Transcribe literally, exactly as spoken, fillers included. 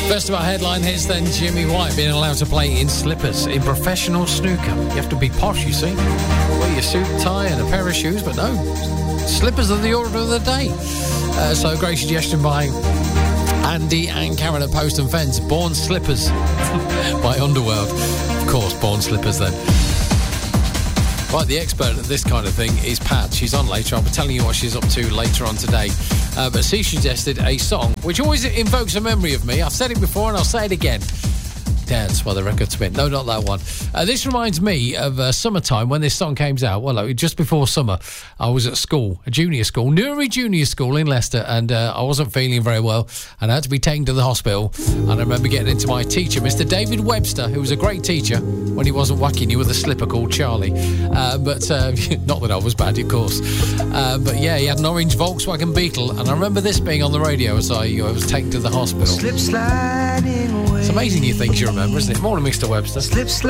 First of our headline hits, then Jimmy White being allowed to play in slippers in professional snooker. You have to be posh, you see. Wear your suit, tie and a pair of shoes, but no, slippers are the order of the day. Uh, so great suggestion by Andy and Karen at Post and Fence. Born Slippers by Underworld. Of course, Born Slippers then. Right, the expert at this kind of thing is Pat. She's on later. I'll be telling you what she's up to later on today. Uh, but she suggested a song which always invokes a memory of me. I've said it before and I'll say it again. Dance by the Record Spin. No, not that one. Uh, this reminds me of uh, summertime when this song came out. Well, uh, just before summer, I was at school, a junior school, Newry Junior School in Leicester, and uh, I wasn't feeling very well, and I had to be taken to the hospital. And I remember getting into my teacher, Mister David Webster, who was a great teacher when he wasn't whacking you with a slipper called Charlie. Uh, but uh, not that I was bad, of course. Uh, but yeah, he had an orange Volkswagen Beetle, and I remember this being on the radio as I, I was taken to the hospital. Slip sliding away. It's amazing you things you remember, isn't it? Morning, Mister Webster. Slip